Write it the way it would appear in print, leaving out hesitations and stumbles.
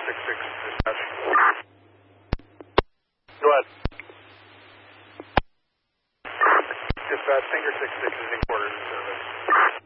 66 dispatch. Go ahead. Dispatch, Finger 66 is in quarters service.